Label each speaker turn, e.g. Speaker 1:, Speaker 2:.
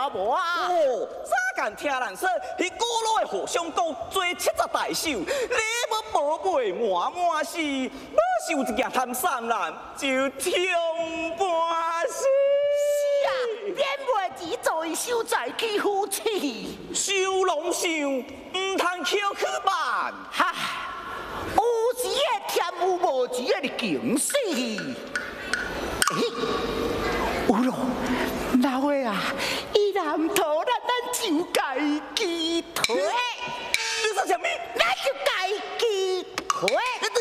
Speaker 1: 无啊？
Speaker 2: 哦，早间听人说，迄古老的和尚讲做70大寿，礼物宝贝满满是，要是有一件贪散人，就冲半死。
Speaker 1: 是啊，免袂只做伊收在去夫妻。
Speaker 2: 收拢收，唔通扣去办。
Speaker 1: 哈，有时的添有，无时的惊死。有咯，老的啊，伊南头咱就该鸡腿。
Speaker 2: 你说什么？
Speaker 1: 咱就该鸡腿。